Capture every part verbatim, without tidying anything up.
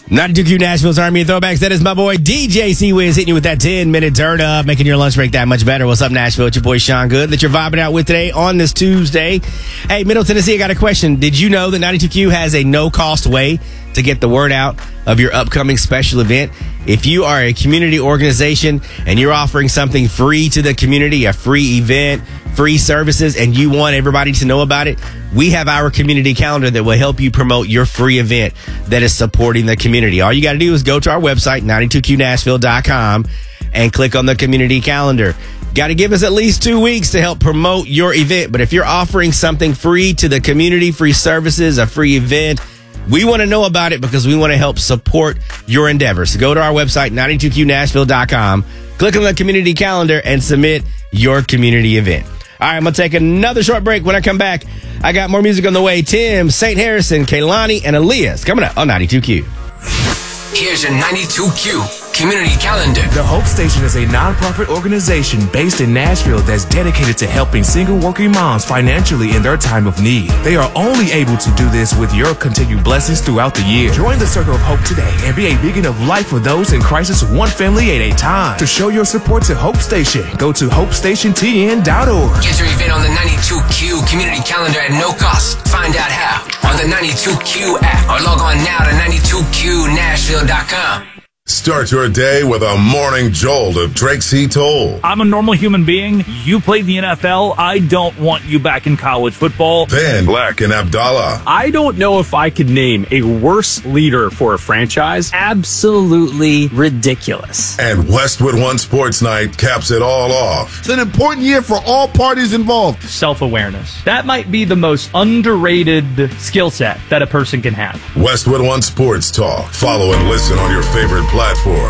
ninety-two Q Nashville's Army of Throwbacks. That is my boy D J C-Wiz hitting you with that ten-minute turn up, making your lunch break that much better. What's up, Nashville? It's your boy Sean Good that you're vibing out with today on this Tuesday. Hey, Middle Tennessee, I got a question. Did you know that ninety-two Q has a no-cost way to get the word out of your upcoming special event? If you are a community organization and you're offering something free to the community, a free event, free services, and you want everybody to know about it, we have our community calendar that will help you promote your free event that is supporting the community. All you got to do is go to our website, ninety-two Q Nashville dot com, and click on the community calendar. Got to give us at least two weeks to help promote your event. But if you're offering something free to the community, free services, a free event, we want to know about it because we want to help support your endeavors. So go to our website, ninety-two Q Nashville dot com, click on the community calendar, and submit your community event. All right, I'm going to take another short break. When I come back, I got more music on the way. Tim, Saint Harrison, Kehlani, and Aaliyah's coming up on ninety-two Q. Here's your ninety-two Q Community Calendar. The Hope Station is a nonprofit organization based in Nashville that's dedicated to helping single working moms financially in their time of need. They are only able to do this with your continued blessings throughout the year. Join the Circle of Hope today and be a beacon of life for those in crisis, one family at a time. To show your support to Hope Station, go to hope station t n dot org. Get your event on the ninety-two Q Community Calendar at no cost. Find out how on the ninety-two Q app or log on now to ninety-two Q Nashville dot com. Start your day with a morning jolt of Drake C. Toll. I'm a normal human being. You played the N F L. I don't want you back in college football. Then Black and Abdallah. I don't know if I could name a worse leader for a franchise. Absolutely ridiculous. And Westwood One Sports Night caps it all off. It's an important year for all parties involved. Self-awareness. That might be the most underrated skill set that a person can have. Westwood One Sports Talk. Follow and listen on your favorite platform.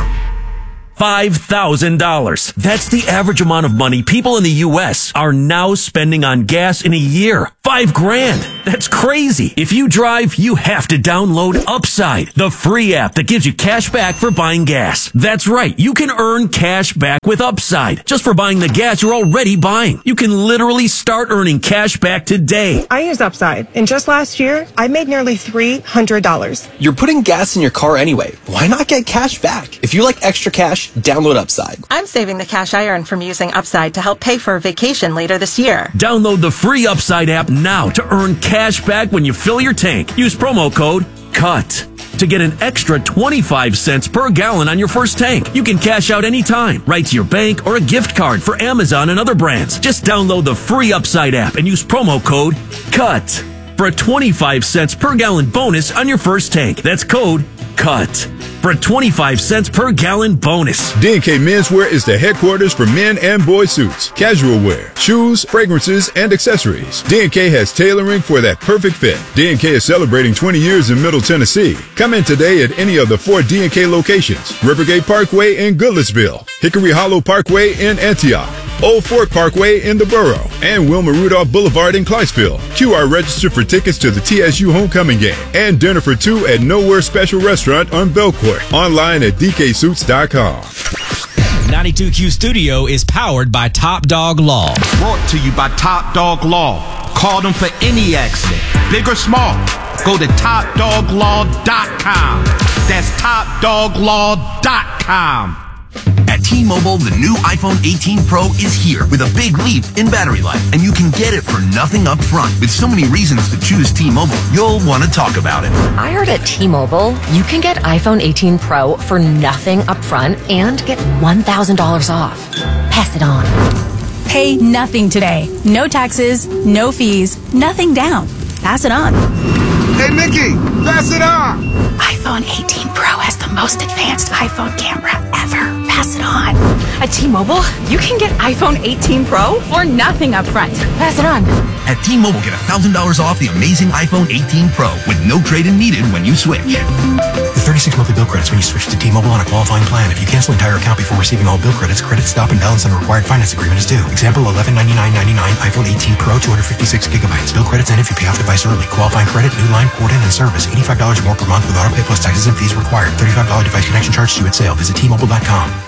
five thousand dollars. That's the average amount of money people in the U S are now spending on gas in a year. Five grand. That's crazy. If you drive, you have to download Upside, the free app that gives you cash back for buying gas. That's right. You can earn cash back with Upside just for buying the gas you're already buying. You can literally start earning cash back today. I use Upside, and just last year, I made nearly three hundred dollars. You're putting gas in your car anyway. Why not get cash back? If you like extra cash, download Upside. I'm saving the cash I earn from using Upside to help pay for a vacation later this year. Download the free Upside app now to earn cash back when you fill your tank. Use promo code CUT to get an extra twenty-five cents per gallon on your first tank. You can cash out anytime, right to your bank or a gift card for Amazon and other brands. Just download the free Upside app and use promo code CUT for a twenty-five cents per gallon bonus on your first tank. That's code CUT for a twenty-five cents per gallon bonus. D and K Menswear is the headquarters for men and boy suits, casual wear, shoes, fragrances, and accessories. D and K has tailoring for that perfect fit. D and K is celebrating twenty years in Middle Tennessee. Come in today at any of the four D and K locations: Rivergate Parkway in Goodlettsville, Hickory Hollow Parkway in Antioch, Old Fort Parkway in the Borough, and Wilma Rudolph Boulevard in Clarksville. Q R register for tickets to the T S U homecoming game and dinner for two at Nowhere Special Restaurant on Belcourt. Online at d k suits dot com. ninety-two Q Studio is powered by Top Dog Law. Brought to you by Top Dog Law. Call them for any accident, big or small. Go to top dog law dot com. That's top dog law dot com. At T-Mobile, the new iPhone eighteen Pro is here with a big leap in battery life, and you can get it for nothing up front. With so many reasons to choose T-Mobile, you'll want to talk about it. I heard at T-Mobile, you can get iPhone eighteen Pro for nothing up front and get one thousand dollars off. Pass it on. Pay nothing today. No taxes, no fees, nothing down. Pass it on. Hey, Mickey, pass it on. iPhone eighteen Pro has the most advanced iPhone camera ever. Pass it on. At T-Mobile, you can get iPhone eighteen Pro for nothing up front. Pass it on. At T-Mobile, get one thousand dollars off the amazing iPhone eighteen Pro with no trade-in needed when you switch. The thirty-six monthly bill credits when you switch to T-Mobile on a qualifying plan. If you cancel entire account before receiving all bill credits, credit stop and balance on a required finance agreement is due. Example, eleven ninety-nine ninety-nine iPhone eighteen Pro, two hundred fifty-six gigabytes. Bill credits end if you pay off device early. Qualifying credit, new line, port in, and service. eighty-five dollars more per month with auto pay plus taxes and fees required. thirty-five dollars device connection charge due at sale. Visit T Mobile dot com. A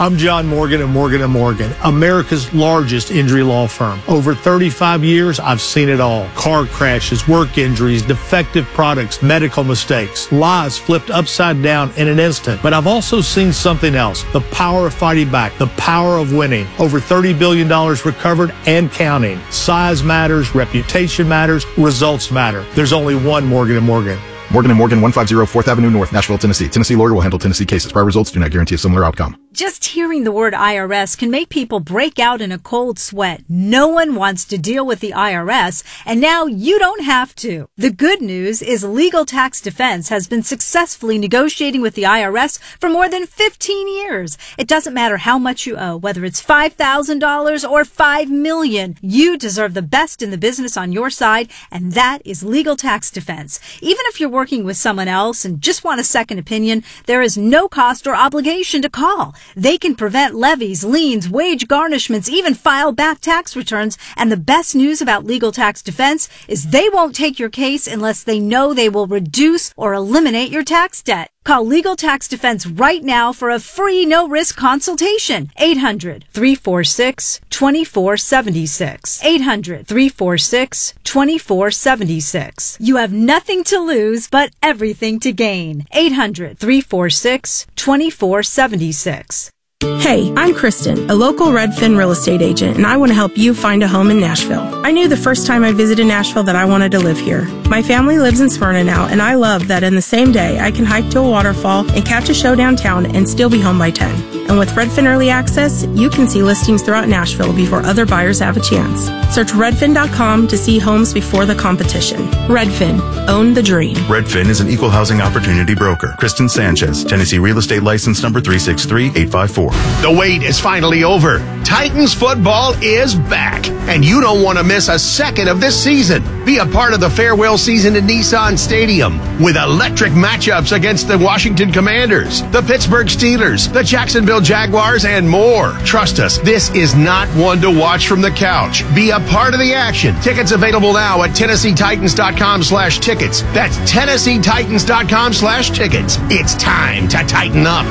I'm John Morgan of Morgan and Morgan, America's largest injury law firm. Over thirty-five years, I've seen it all. Car crashes, work injuries, defective products, medical mistakes, lives flipped upside down in an instant. But I've also seen something else, the power of fighting back, the power of winning. Over thirty billion dollars recovered and counting. Size matters, reputation matters, results matter. There's only one Morgan and Morgan. Morgan and Morgan, one fifty fourth Avenue North, Nashville, Tennessee. Tennessee lawyer will handle Tennessee cases. Prior results do not guarantee a similar outcome. Just hearing the word I R S can make people break out in a cold sweat. No one wants to deal with the I R S, and now you don't have to. The good news is Legal Tax Defense has been successfully negotiating with the I R S for more than fifteen years. It doesn't matter how much you owe, whether it's five thousand dollars or five million dollars. You deserve the best in the business on your side, and that is Legal Tax Defense. Even if you're working with someone else and just want a second opinion, there is no cost or obligation to call. They can prevent levies, liens, wage garnishments, even file back tax returns. And the best news about Legal Tax Defense is they won't take your case unless they know they will reduce or eliminate your tax debt. Call Legal Tax Defense right now for a free no-risk consultation. eight hundred, three four six, two four seven six. eight hundred, three four six, two four seven six. You have nothing to lose, but everything to gain. eight hundred, three four six, two four seven six. Hey, I'm Kristen, a local Redfin real estate agent, and I want to help you find a home in Nashville. I knew the first time I visited Nashville that I wanted to live here. My family lives in Smyrna now, and I love that in the same day I can hike to a waterfall and catch a show downtown and still be home by ten. And with Redfin Early Access, you can see listings throughout Nashville before other buyers have a chance. Search redfin dot com to see homes before the competition. Redfin, own the dream. Redfin is an equal housing opportunity broker. Kristen Sanchez, Tennessee Real Estate License Number three six three eight five four. The wait is finally over. Titans football is back, and you don't want to miss a second of this season. Be a part of the farewell season in Nissan Stadium with electric matchups against the Washington Commanders, the Pittsburgh Steelers, the Jacksonville Jaguars, and more. Trust us, this is not one to watch from the couch. Be a part of the action. Tickets available now at Tennessee Titans dot com slash tickets. That's Tennessee Titans dot com slash tickets. It's time to tighten up.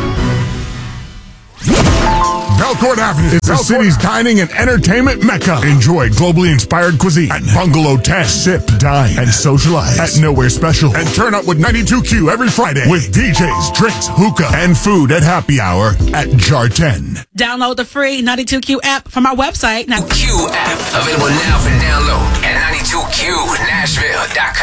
Belcourt Avenue is the city's dining and entertainment mecca. Enjoy globally inspired cuisine at Bungalow ten. Sip, dine, and socialize at Nowhere Special. And turn up with ninety-two Q every Friday with D Js, drinks, hookah, and food at happy hour at Jar ten. Download the free ninety-two Q app from our website. Q app available now for download at ninety-two Q Nashville dot com.